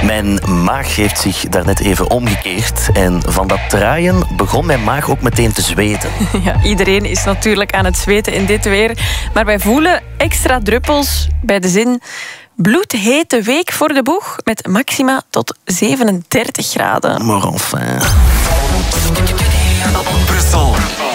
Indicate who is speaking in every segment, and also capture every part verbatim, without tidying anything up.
Speaker 1: Mijn maag heeft zich daarnet even omgekeerd. En van dat draaien begon mijn maag ook meteen te zweten.
Speaker 2: Ja, iedereen is natuurlijk aan het zweten in dit weer. Maar wij voelen extra druppels bij de zin... bloedhete week voor de boeg met maxima tot zevenendertig graden.
Speaker 1: Maar enfin...
Speaker 3: Brussel.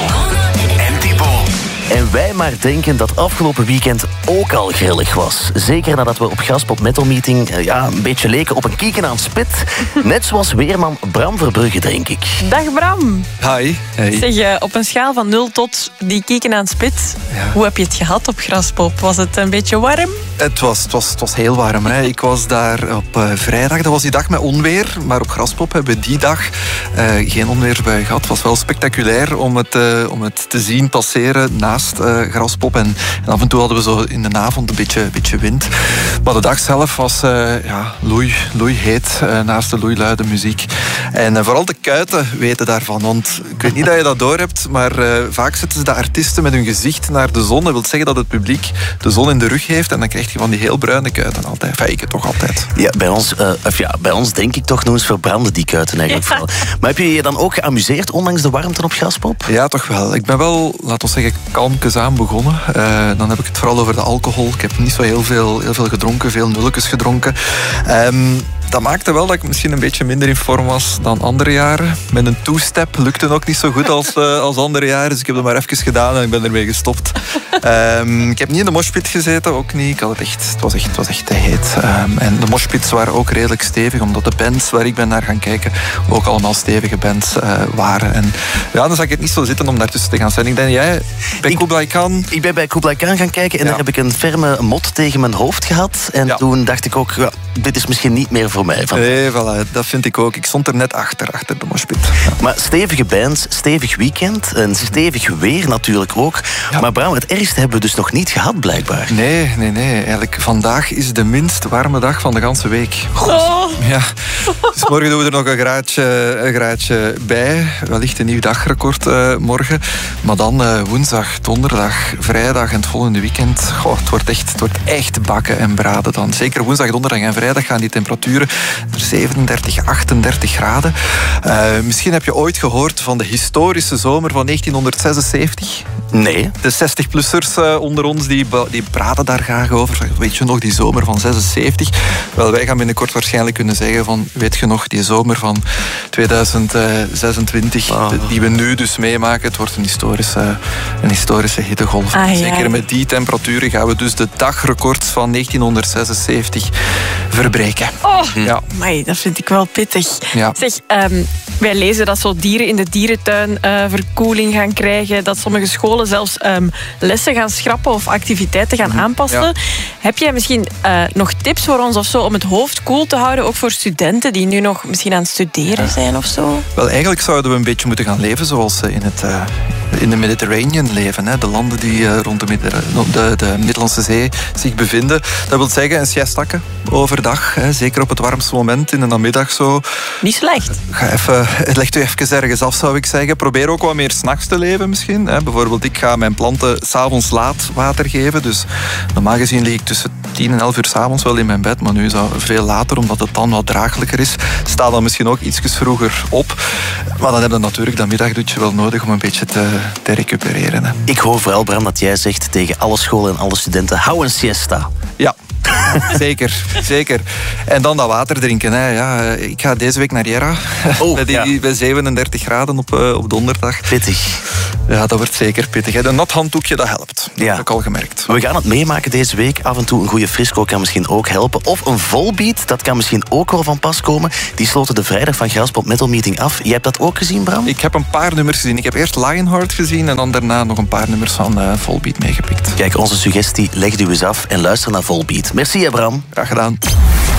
Speaker 3: En Thibaut.
Speaker 1: En wij maar denken dat afgelopen weekend ook al grillig was. Zeker nadat we op Graspop Metal Meeting ja, een beetje leken op een kieken aan het spit. Net zoals weerman Bram Verbrugge, denk ik.
Speaker 2: Dag Bram.
Speaker 4: Hi. Hey.
Speaker 2: Zeg je, op een schaal van nul tot die kieken aan het spit,
Speaker 4: Ja.
Speaker 2: hoe heb je het gehad op Graspop? Was het een beetje warm?
Speaker 4: Het was, het was, het was heel warm. Hè. Ik was daar op uh, vrijdag. Dat was die dag met onweer. Maar op Graspop hebben we die dag uh, geen onweersbui gehad. Het was wel spectaculair om het, uh, om het te zien passeren naast uh, Graspop. En, en af en toe hadden we zo in de avond een beetje, beetje wind. Maar de dag zelf was uh, ja, loei, loei heet uh, naast de loeiluide muziek. En uh, vooral de kuiten weten daarvan. Want ik weet niet dat je dat doorhebt, maar uh, vaak zetten ze de artiesten met hun gezicht naar de zon. Dat wil zeggen dat het publiek de zon in de rug heeft. En dan krijg je van die heel bruine kuiten altijd. Enfin, ik het toch altijd.
Speaker 1: Ja, bij ons, uh, of ja, bij ons denk ik toch nog eens verbranden die kuiten eigenlijk
Speaker 2: Ja.
Speaker 1: vooral. Maar heb je je dan ook geamuseerd ondanks de warmte op Graspop?
Speaker 4: Ja, toch wel. Ik ben wel, laten we zeggen, kalmjes aan begonnen. Uh, dan heb ik het vooral over de alcohol. Ik heb niet zo heel veel, heel veel gedronken, veel nulletjes gedronken. Um, dat maakte wel dat ik misschien een beetje minder in vorm was dan andere jaren. Met een two-step lukte ook niet zo goed als, uh, als andere jaren. Dus ik heb dat maar even gedaan en ik ben ermee gestopt. Um, ik heb niet in de moshpit gezeten, ook niet. Ik had het, echt, het, was echt, het was echt te heet. Um, en de moshpits waren ook redelijk stevig, omdat de bands waar ik ben naar gaan kijken ook allemaal stevige bands uh, waren. En ja, dan zag ik het niet zo zitten om daartussen te gaan zijn. Ik denk, jij bij
Speaker 1: Ik-
Speaker 4: Kublai Khan...
Speaker 1: Ik ben bij Kublai Khan gaan kijken en
Speaker 4: Ja.
Speaker 1: daar heb ik een ferme mot tegen mijn hoofd gehad. En
Speaker 4: Ja.
Speaker 1: toen dacht ik ook, ja, dit is misschien niet meer voor mij. Van.
Speaker 4: Nee, voilà, dat vind ik ook. Ik stond er net achter, achter de moshpit. Ja.
Speaker 1: Maar stevige bands, stevig weekend, een stevig weer natuurlijk ook.
Speaker 4: Ja.
Speaker 1: Maar Bram, het ergste hebben we dus nog niet gehad blijkbaar.
Speaker 4: Nee, nee, nee. Eigenlijk vandaag is de minst warme dag van de ganse week.
Speaker 2: Oh.
Speaker 4: Ja. Dus morgen doen we er nog een graadje, een graadje bij. Wellicht een nieuw dagrecord uh, morgen. Maar dan uh, woensdag, donderdag, vrijdag en het volgende weekend. Goh, het, wordt echt, het wordt echt bakken en braden dan. Zeker woensdag, donderdag en vrijdag gaan die temperaturen naar zevenendertig, achtendertig graden. Uh, misschien heb je ooit gehoord van de historische zomer van negentienhonderdzesenzeventig.
Speaker 1: Nee.
Speaker 4: De zestig-plussers uh, onder ons die, die praten daar graag over. Weet je nog, die zomer van zesenzeventig? Wel, wij gaan binnenkort waarschijnlijk kunnen zeggen van... Weet je nog, die zomer van tweeduizend zesentwintig,
Speaker 1: Oh.
Speaker 4: die we nu dus meemaken. Het wordt een historische, een historische hittegolf.
Speaker 2: Ah, ja.
Speaker 4: Zeker met die temperaturen gaan we dus de dagrecords van negentienhonderdzesenzeventig verbreken.
Speaker 2: Oh,
Speaker 4: Ja.
Speaker 2: amai, dat vind ik wel pittig.
Speaker 4: Ja.
Speaker 2: Zeg, um, wij lezen dat zo dieren in de dierentuin uh, verkoeling gaan krijgen. Dat sommige scholen zelfs um, lessen gaan schrappen of activiteiten gaan aanpassen.
Speaker 4: Ja.
Speaker 2: Heb jij misschien uh, nog tips voor ons of zo om het hoofd koel te houden? Ook voor studenten die nu nog misschien aan het studeren zijn of zo?
Speaker 4: Wel, eigenlijk zouden we een beetje moeten gaan leven zoals ze in, het, uh, in de Mediterranean leven. Hè. De landen die uh, rond de, Midden- de, de Middellandse Zee zich bevinden. Dat wil zeggen een siestakken overdag. Hè. Zeker op het warmste moment in de namiddag zo.
Speaker 2: Niet slecht.
Speaker 4: Ga even, leg u even ergens af, zou ik zeggen. Probeer ook wat meer 's nachts te leven misschien. Hè. Bijvoorbeeld, ik ga mijn planten 's avonds laat water geven. Dus normaal gezien lig ik tussen tien en elf uur 's avonds wel in mijn bed. Maar nu is dat veel later, omdat het dan wat draaglijker is. Sta dan misschien ook ietsjes vroeger op. Maar dan heb je natuurlijk dat middagdutje wel nodig om een beetje te, te recupereren. Hè.
Speaker 1: Ik hoor vooral, Bram, dat jij zegt tegen alle scholen en alle studenten, hou een siesta.
Speaker 4: Ja, zeker, zeker. En dan dat water drinken. Hè. Ja, ik ga deze week naar Jera.
Speaker 1: Oh,
Speaker 4: bij, die,
Speaker 1: ja.
Speaker 4: bij zevenendertig graden op, uh, op donderdag.
Speaker 1: Pittig.
Speaker 4: Ja, dat wordt zeker pittig. Hè. Een nat handdoekje, dat helpt. Dat
Speaker 1: Ja.
Speaker 4: heb ik al gemerkt.
Speaker 1: We gaan het meemaken deze week. Af en toe een goede frisco kan misschien ook helpen. Of een volbeat, dat kan misschien ook wel van pas komen. Die sloten de vrijdag van Graspop Metal Meeting af. Jij hebt dat ook gezien, Bram?
Speaker 4: Ik heb een paar nummers gezien. Ik heb eerst Lionheart gezien en dan daarna nog een paar nummers van uh, Volbeat meegepikt.
Speaker 1: Kijk, onze suggestie, leg u eens af en luister naar Volbeat. Merci, hè, Bram.
Speaker 4: Graag gedaan.